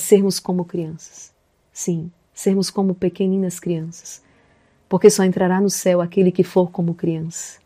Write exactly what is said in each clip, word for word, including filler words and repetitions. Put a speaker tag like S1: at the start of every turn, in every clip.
S1: sermos como crianças. Sim, sermos como pequeninas crianças. Porque só entrará no céu aquele que for como criança.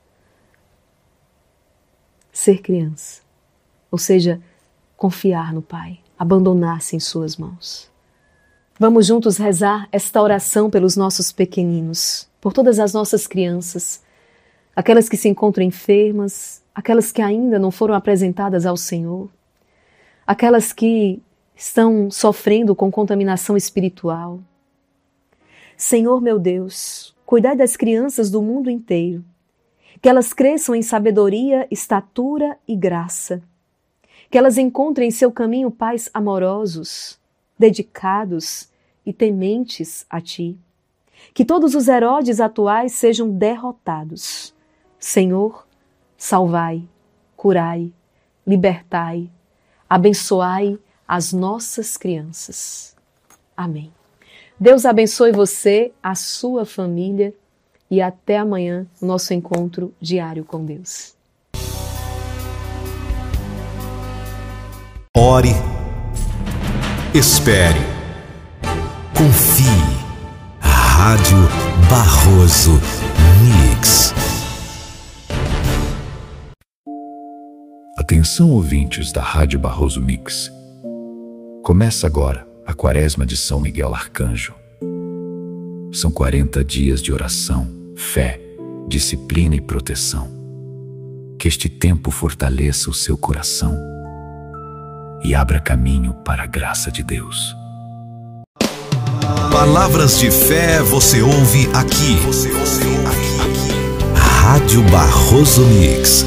S1: Ser criança. Ou seja, confiar no Pai, abandonar-se em suas mãos. Vamos juntos rezar esta oração pelos nossos pequeninos, por todas as nossas crianças, aquelas que se encontram enfermas, aquelas que ainda não foram apresentadas ao Senhor, aquelas que estão sofrendo com contaminação espiritual. Senhor meu Deus, cuidai das crianças do mundo inteiro, que elas cresçam em sabedoria, estatura e graça, que elas encontrem em seu caminho pais amorosos, dedicados e tementes a Ti, que todos os Herodes atuais sejam derrotados. Senhor, salvai, curai, libertai, abençoai as nossas crianças. Amém. Deus abençoe você, a sua família e até amanhã, o nosso encontro diário com Deus.
S2: Ore, espere, confie. Rádio Barroso Mix. Atenção, ouvintes da Rádio Barroso Mix. Começa agora a Quaresma de São Miguel Arcanjo. São quarenta dias de oração, fé, disciplina e proteção. Que este tempo fortaleça o seu coração e abra caminho para a graça de Deus. Palavras de fé você ouve aqui. Você ouve aqui. Rádio Barroso Mix.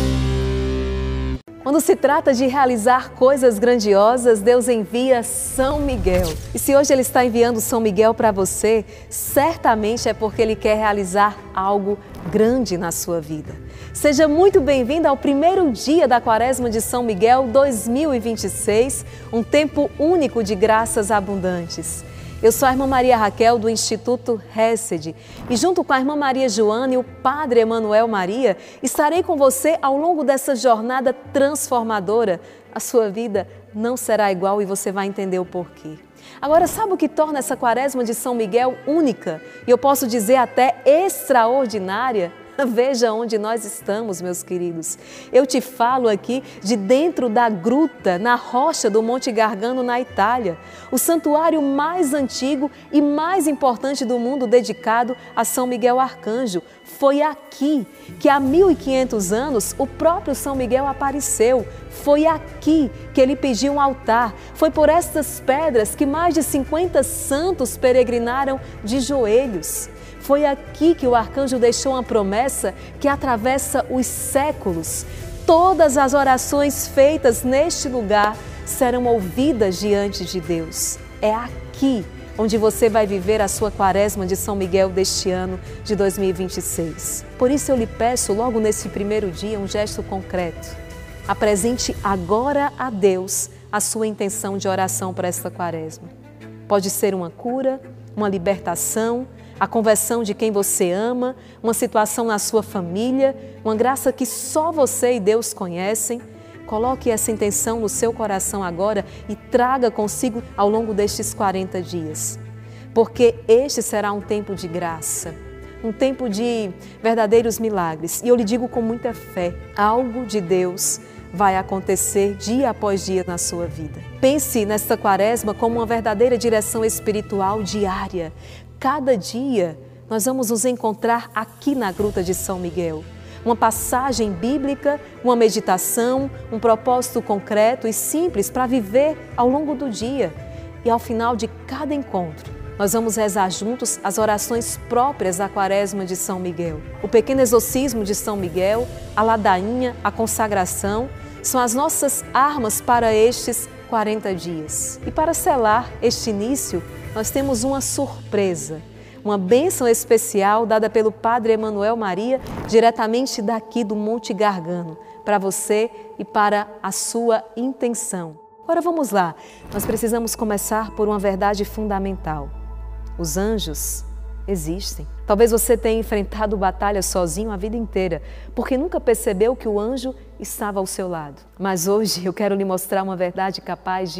S1: Quando se trata de realizar coisas grandiosas, Deus envia São Miguel. E se hoje Ele está enviando São Miguel para você, certamente é porque Ele quer realizar algo grande na sua vida. Seja muito bem-vindo ao primeiro dia da Quaresma de São Miguel dois mil e vinte e seis, um tempo único de graças abundantes. Eu sou a irmã Maria Raquel do Instituto Hesed e junto com a irmã Maria Joana e o Padre Emanuel Maria, estarei com você ao longo dessa jornada transformadora. A sua vida não será igual e você vai entender o porquê. Agora, sabe o que torna essa Quaresma de São Miguel única e eu posso dizer até extraordinária? Veja onde nós estamos, meus queridos. Eu te falo aqui de dentro da gruta, na rocha do Monte Gargano, na Itália, o santuário mais antigo e mais importante do mundo dedicado a São Miguel Arcanjo. Foi aqui que há mil e quinhentos anos o próprio São Miguel apareceu. Foi aqui que ele pediu um altar. Foi por estas pedras que mais de cinquenta santos peregrinaram de joelhos. Foi aqui que o arcanjo deixou uma promessa que atravessa os séculos. Todas as orações feitas neste lugar serão ouvidas diante de Deus. É aqui onde você vai viver a sua Quaresma de São Miguel deste ano de dois mil e vinte e seis. Por isso eu lhe peço, logo nesse primeiro dia, um gesto concreto. Apresente agora a Deus a sua intenção de oração para esta Quaresma. Pode ser uma cura, uma libertação, a conversão de quem você ama, uma situação na sua família, uma graça que só você e Deus conhecem. Coloque essa intenção no seu coração agora e traga consigo ao longo destes quarenta dias. Porque este será um tempo de graça, um tempo de verdadeiros milagres. E eu lhe digo com muita fé, algo de Deus vai acontecer dia após dia na sua vida. Pense nesta Quaresma como uma verdadeira direção espiritual diária. Cada dia nós vamos nos encontrar aqui na Gruta de São Miguel. Uma passagem bíblica, uma meditação, um propósito concreto e simples para viver ao longo do dia. E ao final de cada encontro, nós vamos rezar juntos as orações próprias da Quaresma de São Miguel. O pequeno exorcismo de São Miguel, a ladainha, a consagração, são as nossas armas para estes quarenta dias. E para selar este início, nós temos uma surpresa, uma bênção especial dada pelo Padre Emanuel Maria, diretamente daqui do Monte Gargano, para você e para a sua intenção. Agora vamos lá, nós precisamos começar por uma verdade fundamental. Os anjos existem. Talvez você tenha enfrentado batalha sozinho a vida inteira, porque nunca percebeu que o anjo estava ao seu lado. Mas hoje eu quero lhe mostrar uma verdade capaz de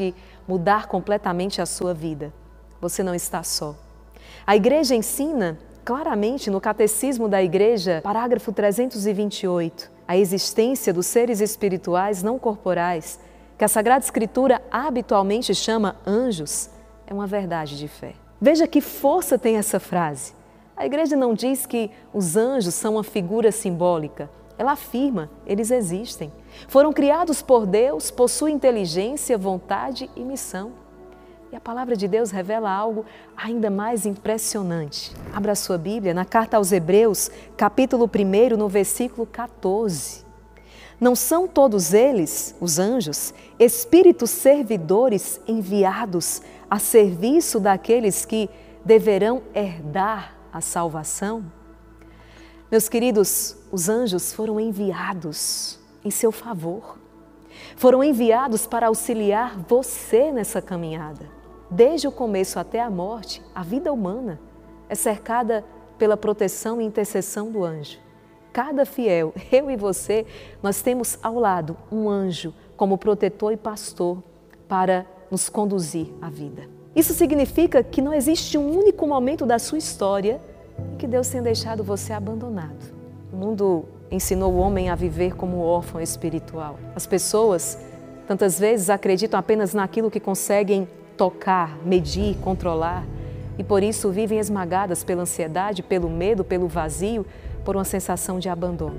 S1: mudar completamente a sua vida. Você não está só. A igreja ensina claramente no Catecismo da Igreja, parágrafo trezentos e vinte e oito, a existência dos seres espirituais não corporais, que a Sagrada Escritura habitualmente chama anjos, é uma verdade de fé. Veja que força tem essa frase. A igreja não diz que os anjos são uma figura simbólica. Ela afirma, eles existem. Foram criados por Deus, possuem inteligência, vontade e missão. E a palavra de Deus revela algo ainda mais impressionante. Abra a sua Bíblia na carta aos Hebreus, capítulo primeiro, no versículo quatorze. Não são todos eles, os anjos, espíritos servidores enviados a serviço daqueles que deverão herdar a salvação? Meus queridos, os anjos foram enviados em seu favor. Foram enviados para auxiliar você nessa caminhada. Desde o começo até a morte, a vida humana é cercada pela proteção e intercessão do anjo. Cada fiel, eu e você, nós temos ao lado um anjo como protetor e pastor para nos conduzir à vida. Isso significa que não existe um único momento da sua história em que Deus tenha deixado você abandonado. O mundo ensinou o homem a viver como órfão espiritual. As pessoas, tantas vezes, acreditam apenas naquilo que conseguem tocar, medir, controlar e por isso vivem esmagadas pela ansiedade, pelo medo, pelo vazio, por uma sensação de abandono.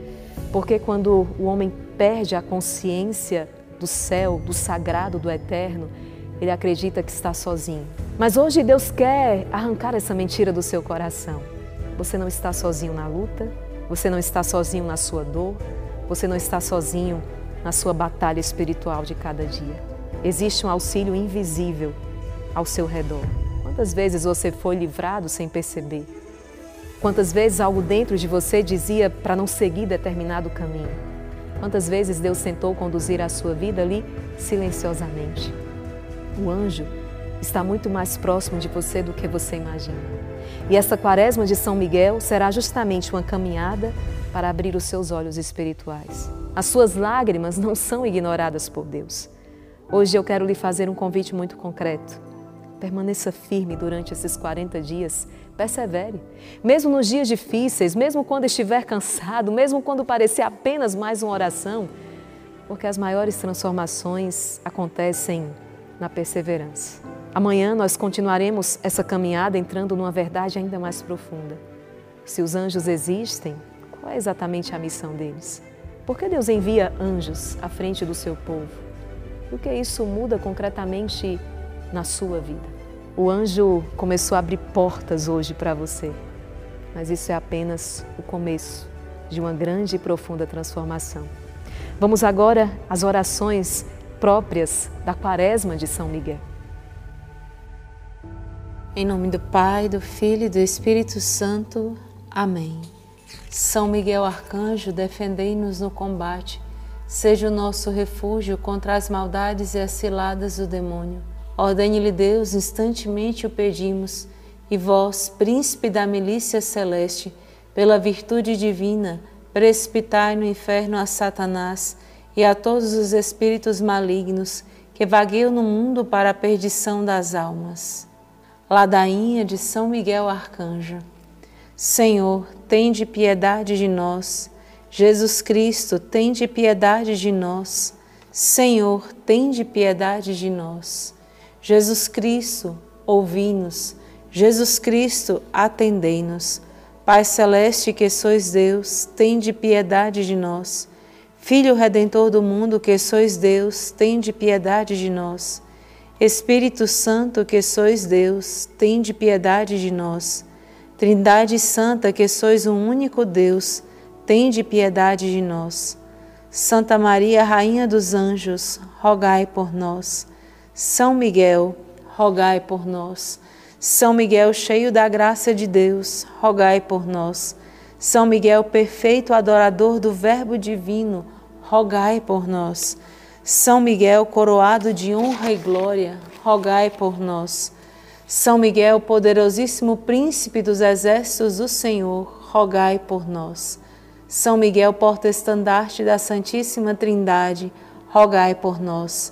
S1: Porque quando o homem perde a consciência do céu, do sagrado, do eterno, ele acredita que está sozinho. Mas hoje Deus quer arrancar essa mentira do seu coração. Você não está sozinho na luta, você não está sozinho na sua dor, você não está sozinho na sua batalha espiritual de cada dia. Existe um auxílio invisível ao seu redor. Quantas vezes você foi livrado sem perceber? Quantas vezes algo dentro de você dizia para não seguir determinado caminho? Quantas vezes Deus tentou conduzir a sua vida ali silenciosamente? O anjo está muito mais próximo de você do que você imagina. E esta quaresma de São Miguel será justamente uma caminhada para abrir os seus olhos espirituais. As suas lágrimas não são ignoradas por Deus. Hoje eu quero lhe fazer um convite muito concreto. Permaneça firme durante esses quarenta dias, persevere. Mesmo nos dias difíceis, mesmo quando estiver cansado, mesmo quando parecer apenas mais uma oração, porque as maiores transformações acontecem na perseverança. Amanhã nós continuaremos essa caminhada entrando numa verdade ainda mais profunda. Se os anjos existem, qual é exatamente a missão deles? Por que Deus envia anjos à frente do seu povo? E o que isso muda concretamente na sua vida? O anjo começou a abrir portas hoje para você, mas isso é apenas o começo de uma grande e profunda transformação. Vamos agora às orações próprias da Quaresma de São Miguel.
S3: Em nome do Pai, do Filho e do Espírito Santo. Amém. São Miguel Arcanjo, defendei-nos no combate. Seja o nosso refúgio contra as maldades e as ciladas do demônio. Ordene-lhe Deus, instantemente o pedimos, e vós, príncipe da milícia celeste, pela virtude divina, precipitai no inferno a Satanás e a todos os espíritos malignos que vagueiam no mundo para a perdição das almas. Ladainha de São Miguel Arcanjo. Senhor, tende piedade de nós. Jesus Cristo, tende piedade de nós. Senhor, tende piedade de nós. Jesus Cristo, ouvi-nos. Jesus Cristo, atendei-nos. Pai celeste que sois Deus, tende piedade de nós. Filho Redentor do mundo que sois Deus, tende piedade de nós. Espírito Santo que sois Deus, tende piedade de nós. Trindade Santa que sois um único Deus, tende piedade de nós. Santa Maria, Rainha dos Anjos, rogai por nós. São Miguel, rogai por nós. São Miguel, cheio da graça de Deus, rogai por nós. São Miguel, perfeito adorador do Verbo divino, rogai por nós. São Miguel, coroado de honra e glória, rogai por nós. São Miguel, poderosíssimo príncipe dos exércitos do Senhor, rogai por nós. São Miguel, porta-estandarte da Santíssima Trindade, rogai por nós.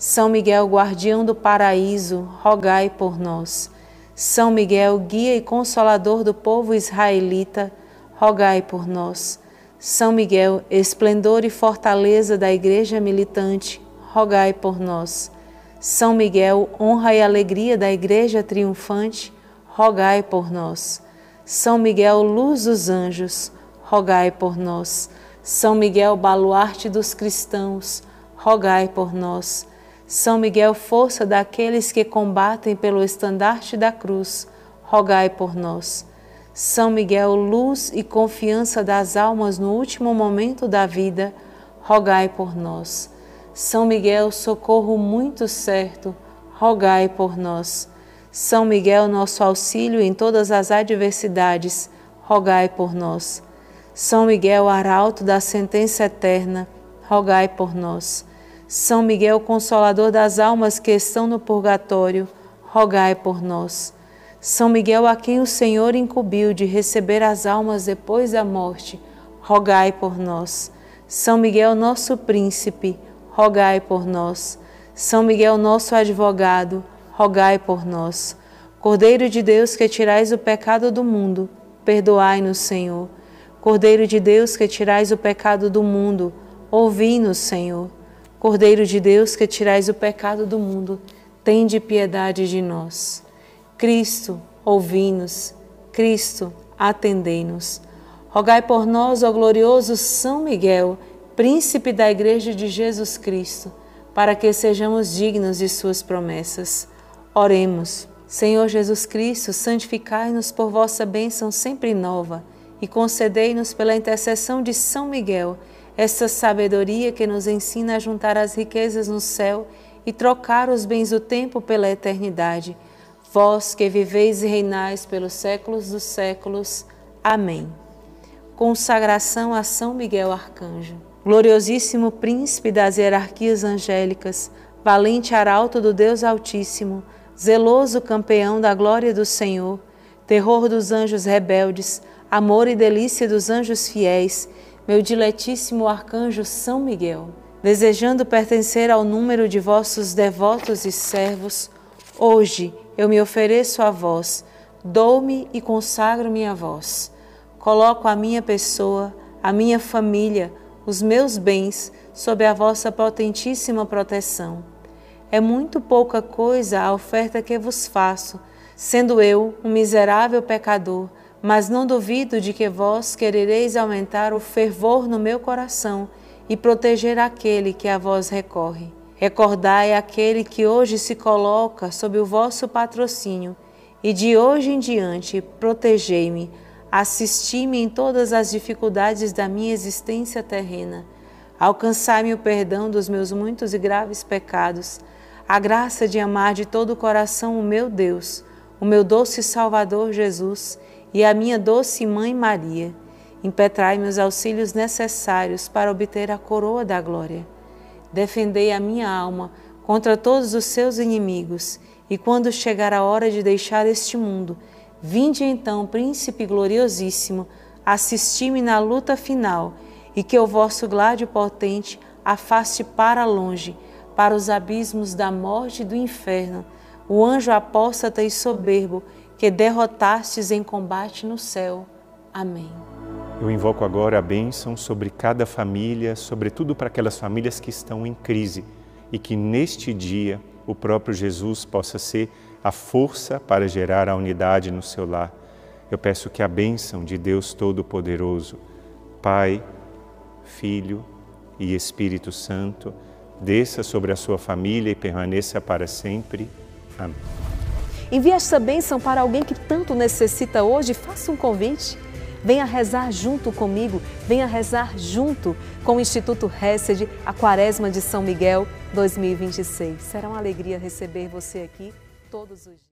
S3: São Miguel, guardião do paraíso, rogai por nós. São Miguel, guia e consolador do povo israelita, rogai por nós. São Miguel, esplendor e fortaleza da Igreja militante, rogai por nós. São Miguel, honra e alegria da Igreja triunfante, rogai por nós. São Miguel, luz dos anjos, rogai por nós. São Miguel, baluarte dos cristãos, rogai por nós. São Miguel, força daqueles que combatem pelo estandarte da cruz, rogai por nós. São Miguel, luz e confiança das almas no último momento da vida, rogai por nós. São Miguel, socorro muito certo, rogai por nós. São Miguel, nosso auxílio em todas as adversidades, rogai por nós. São Miguel, arauto da sentença eterna, rogai por nós. São Miguel, consolador das almas que estão no purgatório, rogai por nós. São Miguel, a quem o Senhor incumbiu de receber as almas depois da morte, rogai por nós. São Miguel, nosso príncipe, rogai por nós. São Miguel, nosso advogado, rogai por nós. Cordeiro de Deus, que tirais o pecado do mundo, perdoai-nos, Senhor. Cordeiro de Deus, que tirais o pecado do mundo, ouvi-nos, Senhor. Cordeiro de Deus, que tirais o pecado do mundo, tende piedade de nós. Cristo, ouvi-nos. Cristo, atendei-nos. Rogai por nós, ó glorioso São Miguel, príncipe da Igreja de Jesus Cristo, para que sejamos dignos de suas promessas. Oremos. Senhor Jesus Cristo, santificai-nos por vossa bênção sempre nova e concedei-nos pela intercessão de São Miguel essa sabedoria que nos ensina a juntar as riquezas no céu e trocar os bens do tempo pela eternidade. Vós que viveis e reinais pelos séculos dos séculos. Amém. Consagração a São Miguel Arcanjo. Gloriosíssimo príncipe das hierarquias angélicas, valente arauto do Deus Altíssimo, zeloso campeão da glória do Senhor, terror dos anjos rebeldes, amor e delícia dos anjos fiéis, meu diletíssimo arcanjo São Miguel, desejando pertencer ao número de vossos devotos e servos, hoje eu me ofereço a vós, dou-me e consagro-me a vós. Coloco a minha pessoa, a minha família, os meus bens sob a vossa potentíssima proteção. É muito pouca coisa a oferta que vos faço, sendo eu um miserável pecador, mas não duvido de que vós querereis aumentar o fervor no meu coração e proteger aquele que a vós recorre. Recordai aquele que hoje se coloca sob o vosso patrocínio e de hoje em diante protegei-me, assisti-me em todas as dificuldades da minha existência terrena, alcançai-me o perdão dos meus muitos e graves pecados, a graça de amar de todo o coração o meu Deus, o meu doce Salvador Jesus e a minha doce Mãe Maria. Impetrai-me os auxílios necessários para obter a coroa da glória. Defendei a minha alma contra todos os seus inimigos, e quando chegar a hora de deixar este mundo, vinde então, Príncipe gloriosíssimo, assisti-me na luta final, e que o vosso gládio potente afaste para longe, para os abismos da morte e do inferno, o anjo apóstata e soberbo, que derrotastes em combate no céu. Amém.
S4: Eu invoco agora a bênção sobre cada família, sobretudo para aquelas famílias que estão em crise, e que neste dia o próprio Jesus possa ser a força para gerar a unidade no seu lar. Eu peço que a bênção de Deus Todo-Poderoso, Pai, Filho e Espírito Santo, desça sobre a sua família e permaneça para sempre. Amém.
S1: Envie esta bênção para alguém que tanto necessita hoje. Faça um convite. Venha rezar junto comigo, venha rezar junto com o Instituto Hesed, a Quaresma de São Miguel dois mil e vinte e seis. Será uma alegria receber você aqui todos os dias.